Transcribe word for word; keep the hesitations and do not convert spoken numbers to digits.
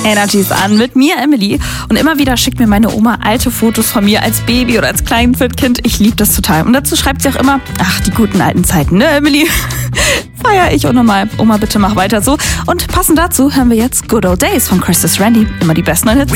Energies an mit mir, Emily. Und immer wieder schickt mir meine Oma alte Fotos von mir als Baby oder als Kleinkind. Ich liebe das total. Und dazu schreibt sie auch immer, ach, die guten alten Zeiten, ne, Emily? Feier ich auch nochmal. Oma, bitte mach weiter so. Und passend dazu hören wir jetzt Good Old Days von Chris Randy. Immer die besten Hits.